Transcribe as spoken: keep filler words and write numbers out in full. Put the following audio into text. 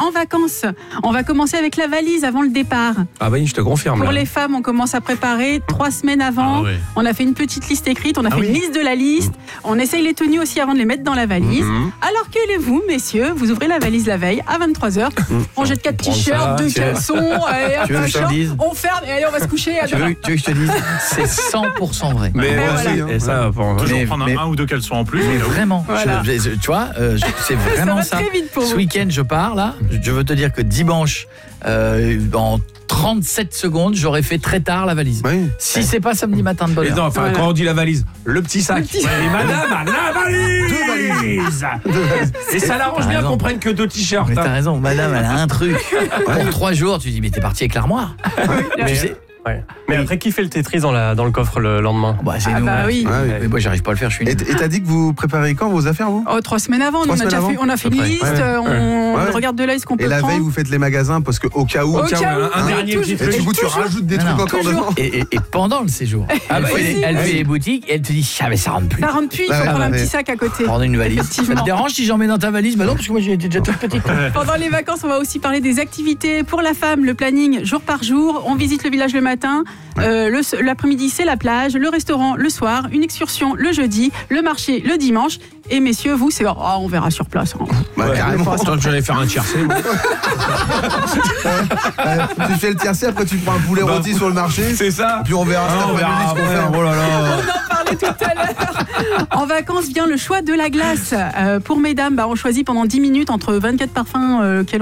en vacances. On va commencer avec la valise avant le départ. Ah bah oui, je te confirme. Pour là. les femmes, on commence à préparer trois semaines avant. Ah ouais. On a fait une petite liste écrite, on a Ah fait oui. une liste de la liste. On essaye les tenues aussi avant de les mettre dans la valise. Mhm. Alors que vous, messieurs, vous ouvrez la valise la veille à vingt-trois heures. On jette quatre prend ça, t-shirts, deux tu veux- caleçons, allez, Tu veux que je te un short, dise on ferme et allez, on va se coucher. À Tu veux, demain. tu veux que je te dise, c'est cent pour cent vrai. Mais Ben moi voilà. aussi, hein. Et ça, pour... Toujours Mais- prendre mais- un, un ou deux caleçons en plus. Mais vraiment, Voilà. je- je- tu vois, euh, je- c'est vraiment va ça. très vite pour Ce vous. week-end, je pars là. Je veux te dire que dimanche, euh, en trente-sept secondes, j'aurais fait très tard la valise. Oui. Si c'est pas samedi matin de bonne Mais heure. non, enfin, Voilà. quand on dit la valise, le petit sac. Le petit- Et madame, la valise. Et ça l'arrange T'as bien raison. qu'on prenne que deux t-shirts. Mais hein. t'as raison, madame, elle a un truc. Pour trois jours, tu dis, mais t'es parti avec l'armoire. Mais, Tu sais, ouais. Mais après, qui fait le Tetris dans, la, dans le coffre le lendemain? bah, c'est Ah nous. bah hein. oui. Ah oui. Mais moi, j'arrive pas à le faire, je suis Et nul. et t'as dit que vous préparez quand vos affaires, vous? Oh, trois semaines avant, Trois on, a déjà semaines fait, on a fait À peu une près. liste, Ouais. on Ouais. regarde de l'œil ce qu'on peut Et la prendre. veille, vous faites les magasins parce que au cas où. Au Tiens, cas où, un, un hein, dernier toujours. petit Et truc. du coup, tu toujours. rajoutes des Non, trucs non. encore Toujours. dedans. Et, et- et pendant le séjour, Ah elle, bah fait, oui. elle Oui. fait les boutiques et elle te dit, ah mais ça rentre plus. Ça rentre plus, il faut Ouais, prendre ouais, un ouais. petit sac à côté. Prendre une valise. Ça Effectivement. te dérange si j'en mets dans ta valise? Bah non, parce que moi j'ai été déjà toute petite. Pendant les vacances, on va aussi parler des activités pour la femme, le planning jour par jour. On visite le village le matin, euh, le- l'après-midi c'est la plage, le restaurant le soir, une excursion le jeudi, le marché le dimanche. Et messieurs, vous, c'est oh, on verra sur place. hein. Bah, Ouais, carrément. Attends, j'allais faire un tiercé. moi. Ouais, tu fais le tiercé, après tu prends un poulet Bah, rôti sur le marché. C'est ça. Puis on verra Ah, cet on après-midi verra ce qu'on après. fait. Oh là là. On en parlait tout à l'heure. En vacances vient le choix de la glace. Euh, pour mesdames, bah, on choisit pendant dix minutes entre vingt-quatre parfums euh, qu'elles